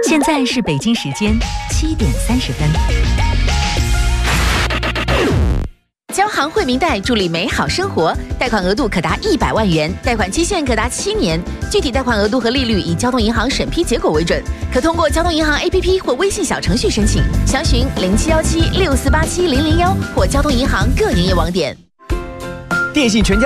现在是北京时间7:30。交行惠民贷助力美好生活，贷款额度可达100万元，贷款期限可达7年，具体贷款额度和利率以交通银行审批结果为准，可通过交通银行 APP 或微信小程序申请，详询071764870001或交通银行各营业网点。 电信全家